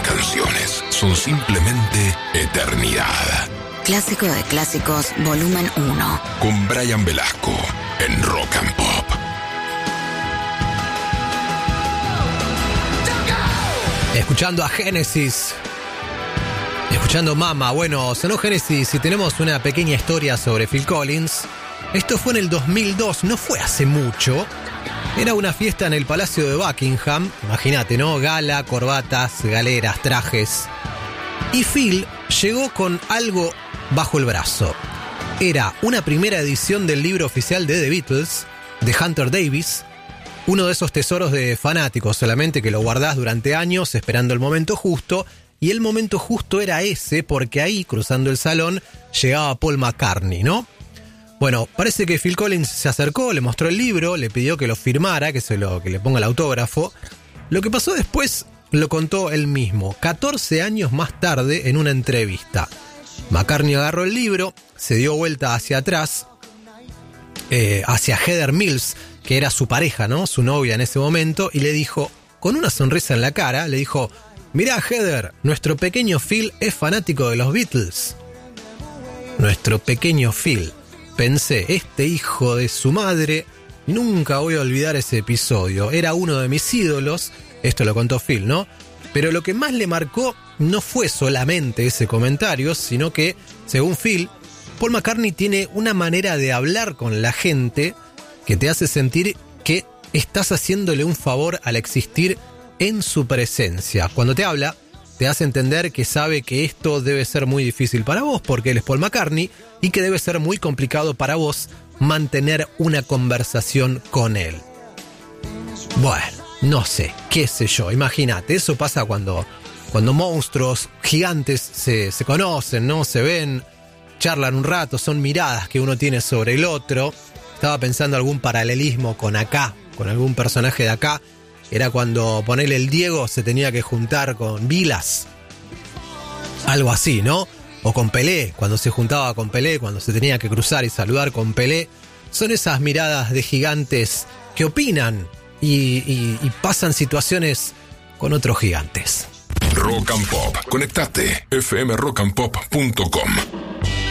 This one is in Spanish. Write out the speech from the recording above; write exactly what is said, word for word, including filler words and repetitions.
canciones, son simplemente eternidad. Clásico de clásicos, volumen uno. Con Brian Velasco en Rock and Pop. Escuchando a Genesis, escuchando Mama. Bueno, sonó Genesis y tenemos una pequeña historia sobre Phil Collins. Esto fue en el dos mil dos, no fue hace mucho. Era una fiesta en el Palacio de Buckingham. Imagínate, ¿no? Gala, corbatas, galeras, trajes. Y Phil llegó con algo bajo el brazo. Era una primera edición del libro oficial de The Beatles, de Hunter Davis. Uno de esos tesoros de fanáticos, solamente que lo guardás durante años esperando el momento justo. Y el momento justo era ese, porque ahí, cruzando el salón, llegaba Paul McCartney, ¿no? Bueno, parece que Phil Collins se acercó, le mostró el libro, le pidió que lo firmara, que, se lo, que le ponga el autógrafo. Lo que pasó después lo contó él mismo, catorce años más tarde en una entrevista. McCartney agarró el libro, se dio vuelta hacia atrás, eh, hacia Heather Mills, que era su pareja, ¿no? Su novia en ese momento, y le dijo, con una sonrisa en la cara, le dijo: mirá, Heather, nuestro pequeño Phil es fanático de los Beatles. Nuestro pequeño Phil. Pensé, este hijo de su madre, nunca voy a olvidar ese episodio. Era uno de mis ídolos, esto lo contó Phil, ¿no? Pero lo que más le marcó no fue solamente ese comentario, sino que, según Phil, Paul McCartney tiene una manera de hablar con la gente que te hace sentir que estás haciéndole un favor al existir en su presencia. Cuando te habla, te hace entender que sabe que esto debe ser muy difícil para vos porque él es Paul McCartney y que debe ser muy complicado para vos mantener una conversación con él. Bueno, no sé, qué sé yo, imagínate, eso pasa cuando, cuando monstruos gigantes se, se conocen, ¿no? Se ven, charlan un rato, son miradas que uno tiene sobre el otro. Estaba pensando algún paralelismo con acá, con algún personaje de acá. Era cuando, ponele, el Diego se tenía que juntar con Vilas. Algo así, ¿no? O con Pelé, cuando se juntaba con Pelé, cuando se tenía que cruzar y saludar con Pelé. Son esas miradas de gigantes que opinan y, y, y pasan situaciones con otros gigantes. Rock and Pop. Conectate. f m rock and pop punto com